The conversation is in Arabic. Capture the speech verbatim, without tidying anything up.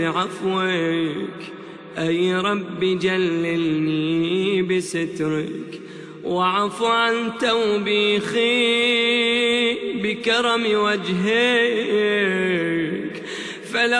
عفوك، أي رب جللني بسترك، واعف عن توبيخي بكرم وجهك. فلا